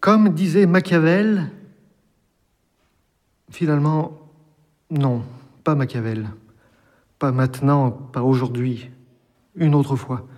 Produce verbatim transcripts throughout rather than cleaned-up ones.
Comme disait Machiavel, finalement, non, pas Machiavel. Pas maintenant, pas aujourd'hui, une autre fois.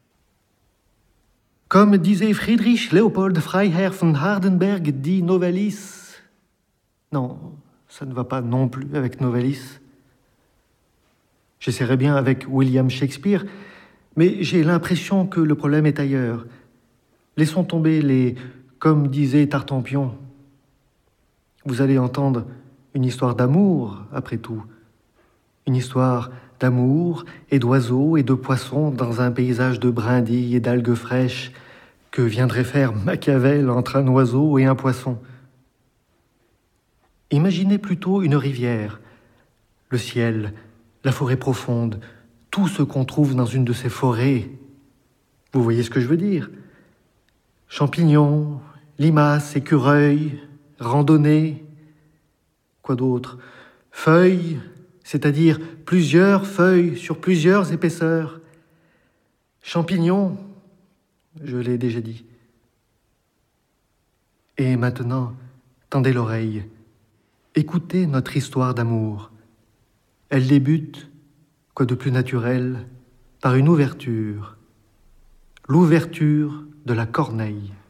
Comme disait Friedrich Leopold Freiherr von Hardenberg, dit Novalis. Non, ça ne va pas non plus avec Novalis. J'essaierai bien avec William Shakespeare, mais j'ai l'impression que le problème est ailleurs. Laissons tomber les « comme disait Tartampion ». Vous allez entendre une histoire d'amour, après tout. Une histoire d'amour et d'oiseaux et de poissons dans un paysage de brindilles et d'algues fraîches que viendrait faire Machiavel entre un oiseau et un poisson. Imaginez plutôt une rivière, le ciel, la forêt profonde, tout ce qu'on trouve dans une de ces forêts. Vous voyez ce que je veux dire? Champignons, limaces, écureuils, randonnées, quoi d'autre? Feuilles, c'est-à-dire plusieurs feuilles sur plusieurs épaisseurs. Champignons, je l'ai déjà dit. Et maintenant, tendez l'oreille. Écoutez notre histoire d'amour. Elle débute, quoi de plus naturel, par une ouverture. L'ouverture de la corneille.